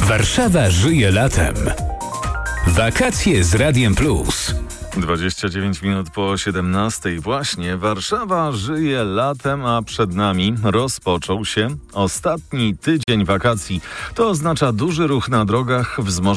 Warszawa żyje latem. Wakacje z Radiem Plus. 29 minut po 17. Właśnie Warszawa żyje latem, a przed nami rozpoczął się ostatni tydzień wakacji. To oznacza duży ruch na drogach, wzmożenie